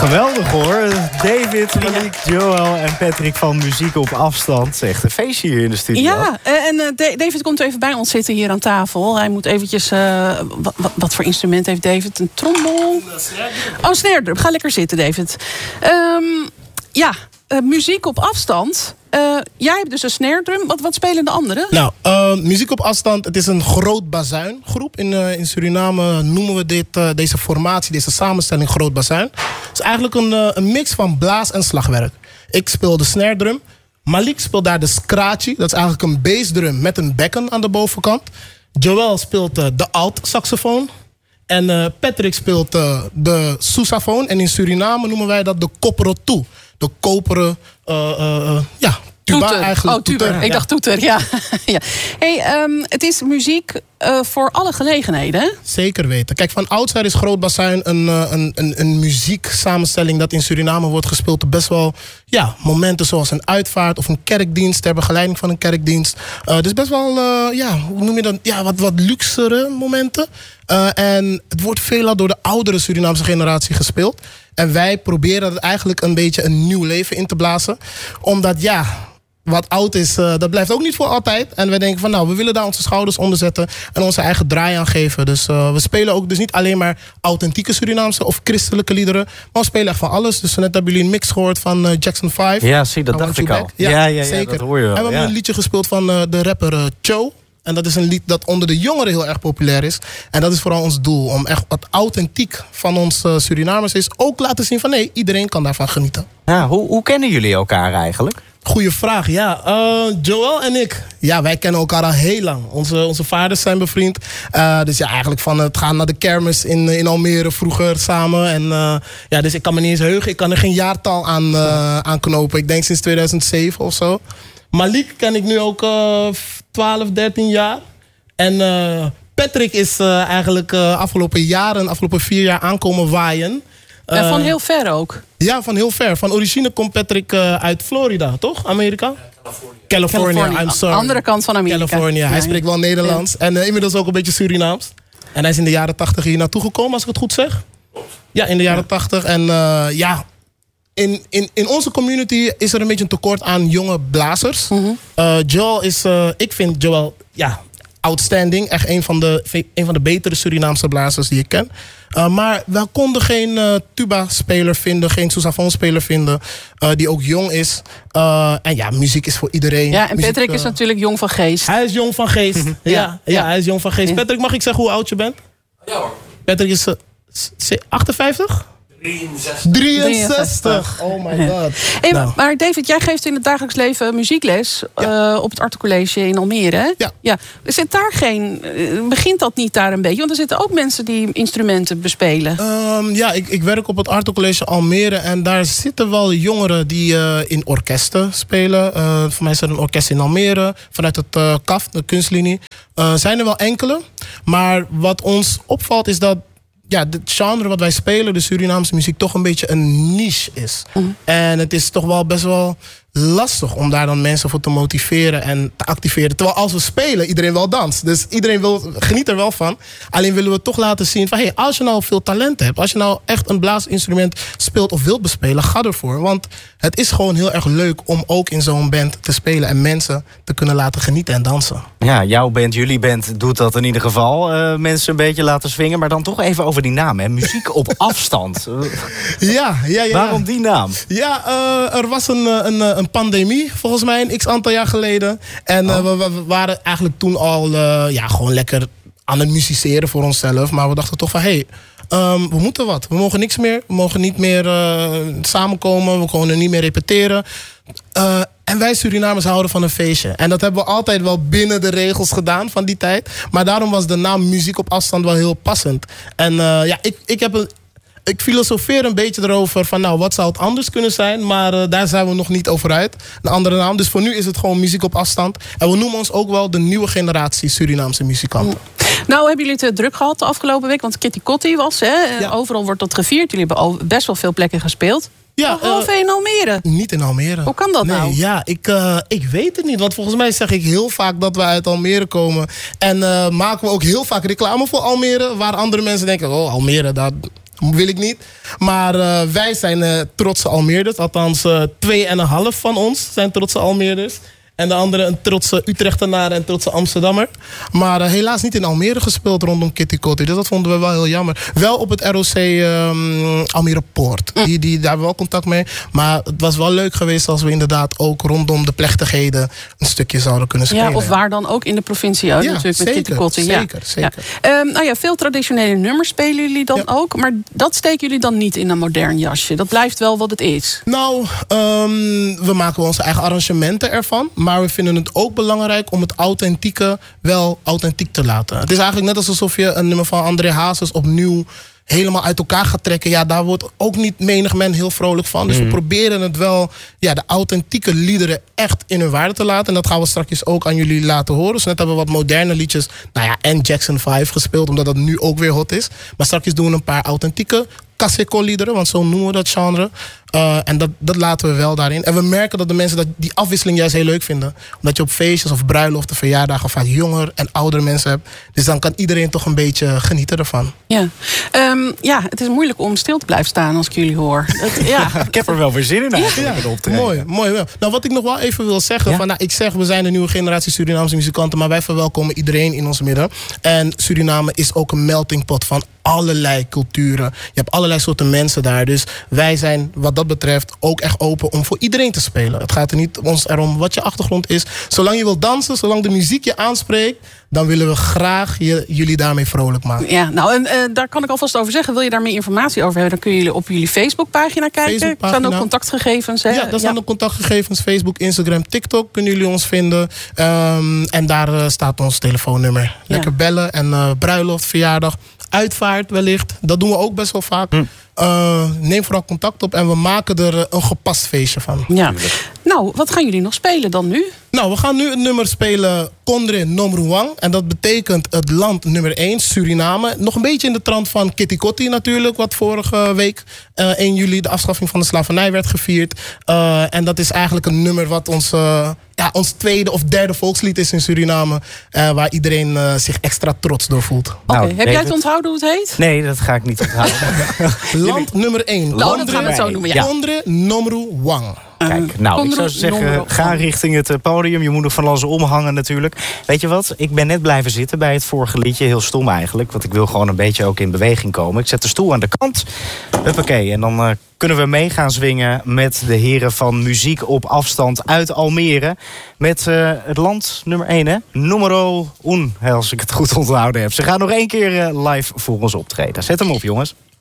Geweldig hoor. David, Malik, Joel en Patrick van Muziek op Afstand. Het is echt een feestje hier in de studio. Ja, en David komt even bij ons zitten hier aan tafel. Hij moet eventjes... wat voor instrument heeft David? Een trommel? Oh, snare drum. Ga lekker zitten, David. Muziek op afstand. Jij hebt dus een snare drum. Wat spelen de anderen? Nou, Muziek op Afstand, het is een groot bazuingroep. In Suriname noemen we deze formatie, deze samenstelling groot bazuin. Het is eigenlijk een mix van blaas- en slagwerk. Ik speel de snare drum. Malik speelt daar de scratchy. Dat is eigenlijk een bassdrum met een bekken aan de bovenkant. Joel speelt de alt-saxofoon. En Patrick speelt de sousaphone. En in Suriname noemen wij dat de kopero-toe. De koperen, tuba toeter. eigenlijk. Oh, tuber. Ik dacht toeter, ja. ja. Hey, het is muziek voor alle gelegenheden, hè? Zeker weten. Kijk, van oudsher is Groot Bazuin een muzieksamenstelling dat in Suriname wordt gespeeld op best wel momenten zoals een uitvaart of een kerkdienst ter begeleiding van een kerkdienst. Dus best wel, hoe noem je dat? Ja, wat luxere momenten. En het wordt veelal door de oudere Surinaamse generatie gespeeld. En wij proberen het eigenlijk een beetje een nieuw leven in te blazen. Omdat wat oud is, dat blijft ook niet voor altijd. En we denken van we willen daar onze schouders onder zetten en onze eigen draai aan geven. Dus we spelen ook dus niet alleen maar authentieke Surinaamse of christelijke liederen. Maar we spelen echt van alles. Dus net hebben jullie een mix gehoord van Jackson 5. Ja, zie, dat dacht ik al. Ja, zeker. Dat hoor je wel. En we hebben een liedje gespeeld van de rapper Cho. En dat is een lied dat onder de jongeren heel erg populair is. En dat is vooral ons doel. Om echt wat authentiek van ons Surinamers is. Ook laten zien van iedereen kan daarvan genieten. Ja, hoe kennen jullie elkaar eigenlijk? Goeie vraag, ja. Joel en ik. Ja, wij kennen elkaar al heel lang. Onze vaders zijn bevriend. Dus eigenlijk van het gaan naar de kermis in Almere vroeger samen. En dus ik kan me niet eens heugen. Ik kan er geen jaartal aan knopen. Ik denk sinds 2007 of zo. Malik ken ik nu ook 12, 13 jaar. En Patrick is eigenlijk afgelopen 4 jaar aankomen waaien. Van heel ver ook. Ja, van heel ver. Van origine komt Patrick uit Florida, toch? Amerika? California, I'm sorry. Andere kant van Amerika. California. Hij spreekt wel Nederlands. Ja. En inmiddels ook een beetje Surinaams. En hij is in de jaren 80 hier naartoe gekomen, als ik het goed zeg. Ja, in de jaren 80. En in onze community is er een beetje een tekort aan jonge blazers. Mm-hmm. Joel is, ik vind Joel, outstanding. Echt een van de betere Surinaamse blazers die ik ken. Maar we konden geen tuba-speler vinden, geen sousaphone-speler vinden die ook jong is. En muziek is voor iedereen. Ja, en muziek, Patrick is natuurlijk jong van geest. Hij is jong van geest. Hij is jong van geest. Patrick, mag ik zeggen hoe oud je bent? Ja hoor. Patrick is 58? 63. Oh my god. Hey, maar David, jij geeft in het dagelijks leven muziekles op het Arte College in Almere. Hè? Ja. Zit daar begint dat niet daar een beetje? Want er zitten ook mensen die instrumenten bespelen. Ik werk op het Arte College Almere. En daar zitten wel jongeren die in orkesten spelen. Voor mij is er een orkest in Almere. Vanuit het KAF, de kunstlinie. Zijn er wel enkele. Maar wat ons opvalt is dat het genre wat wij spelen, de Surinaamse muziek, toch een beetje een niche is. Mm. En het is toch wel best wel lastig om daar dan mensen voor te motiveren en te activeren. Terwijl als we spelen, iedereen wel danst. Dus iedereen geniet er wel van. Alleen willen we toch laten zien van als je nou veel talent hebt, als je nou echt een blaasinstrument speelt of wilt bespelen, ga ervoor. Want het is gewoon heel erg leuk om ook in zo'n band te spelen en mensen te kunnen laten genieten en dansen. Ja, jouw band, jullie band doet dat in ieder geval. Mensen een beetje laten swingen. Maar dan toch even over die naam, hè? Muziek op afstand. Ja. Waarom die naam? Ja, er was een pandemie, volgens mij, een x-aantal jaar geleden. En we waren eigenlijk toen al gewoon lekker aan het musiceren voor onszelf. Maar we dachten toch van, we moeten wat. We mogen niks meer. We mogen niet meer samenkomen. We kunnen niet meer repeteren. En wij Surinamers houden van een feestje. En dat hebben we altijd wel binnen de regels gedaan van die tijd. Maar daarom was de naam Muziek op Afstand wel heel passend. En ik filosofeer een beetje erover van wat zou het anders kunnen zijn. Maar daar zijn we nog niet over uit. Een andere naam. Dus voor nu is het gewoon Muziek op Afstand. En we noemen ons ook wel de nieuwe generatie Surinaamse muzikanten. Nou, hebben jullie het druk gehad de afgelopen week? Want Kitty Kotti was, hè? Ja. Overal wordt dat gevierd. Jullie hebben al best wel veel plekken gespeeld. Ja, behalve in Almere. Niet in Almere. Hoe kan dat nou? Ja, ik weet het niet. Want volgens mij zeg ik heel vaak dat we uit Almere komen. En maken we ook heel vaak reclame voor Almere. Waar andere mensen denken, Almere, wil ik niet. Maar wij zijn trotse Almeerders. Althans, 2,5 van ons zijn trotse Almeerders. En de andere een trotse Utrechternaar en trotse Amsterdammer. Maar helaas niet in Almere gespeeld rondom Kitty Kotti. Dus dat vonden we wel heel jammer. Wel op het ROC Almere Poort. Daar hebben we wel contact mee. Maar het was wel leuk geweest als we inderdaad ook rondom de plechtigheden een stukje zouden kunnen spelen. Ja, of waar dan ook in de provincie natuurlijk zeker, met Kitty Kotti. Zeker. Ja. Veel traditionele nummers spelen jullie dan ook. Maar dat steken jullie dan niet in een modern jasje. Dat blijft wel wat het is. Nou, we maken onze eigen arrangementen ervan. Maar we vinden het ook belangrijk om het authentieke wel authentiek te laten. Het is eigenlijk net alsof je een nummer van André Hazes opnieuw helemaal uit elkaar gaat trekken. Ja, daar wordt ook niet menig men heel vrolijk van. Dus we proberen het wel, de authentieke liederen echt in hun waarde te laten. En dat gaan we straks ook aan jullie laten horen. Dus net hebben we wat moderne liedjes, en Jackson 5 gespeeld, omdat dat nu ook weer hot is. Maar straks doen we een paar authentieke Kaseko-liederen, want zo noemen we dat genre. En dat laten we wel daarin. En we merken dat de mensen die afwisseling juist heel leuk vinden. Omdat je op feestjes of bruiloften, verjaardagen vaak jonger en oudere mensen hebt. Dus dan kan iedereen toch een beetje genieten ervan. Ja, het is moeilijk om stil te blijven staan als ik jullie hoor. Ik heb er wel weer zin in eigenlijk. Mooi wel. Nou, wat ik nog wel even wil zeggen. Ik zeg, we zijn een nieuwe generatie Surinaamse muzikanten. Maar wij verwelkomen iedereen in ons midden. En Suriname is ook een melting pot van allerlei culturen. Je hebt allerlei soorten mensen daar. Dus wij zijn wat dat betreft ook echt open om voor iedereen te spelen. Het gaat er niet ons erom wat je achtergrond is. Zolang je wilt dansen, zolang de muziek je aanspreekt, dan willen we graag jullie daarmee vrolijk maken. Ja, daar kan ik alvast over zeggen. Wil je daar meer informatie over hebben, dan kun je op jullie Facebookpagina kijken. Er staan ook contactgegevens. Hè? Ja, daar staan ook contactgegevens. Facebook, Instagram, TikTok kunnen jullie ons vinden. En daar staat ons telefoonnummer. Lekker bellen en bruiloft, verjaardag, uitvaart wellicht. Dat doen we ook best wel vaak. Neem vooral contact op en we maken er een gepast feestje van. Ja. Nou, wat gaan jullie nog spelen dan nu? Nou, we gaan nu een nummer spelen, Kondre Nomruwang. En dat betekent het land nummer 1, Suriname. Nog een beetje in de trant van Kitty Kotti natuurlijk, wat vorige week 1 juli de afschaffing van de slavernij werd gevierd. En dat is eigenlijk een nummer wat ons tweede of derde volkslied is in Suriname. Waar iedereen zich extra trots door voelt. Oké, heb jij het onthouden hoe het heet? Nee, dat ga ik niet onthouden. Land nummer 1. Dat gaan we het zo noemen, ja. Kondre Nomruwang. Kijk, nou, ik zou zeggen, ga richting het podium. Je moet nog van alles omhangen natuurlijk. Weet je wat? Ik ben net blijven zitten bij het vorige liedje. Heel stom eigenlijk, want ik wil gewoon een beetje ook in beweging komen. Ik zet de stoel aan de kant. Huppakee, en dan kunnen we mee gaan zwingen met de heren van Muziek op Afstand uit Almere. Met het land nummer 1, hè? Numero 1, als ik het goed onthouden heb. Ze gaan nog 1 keer live voor ons optreden. Zet hem op, jongens.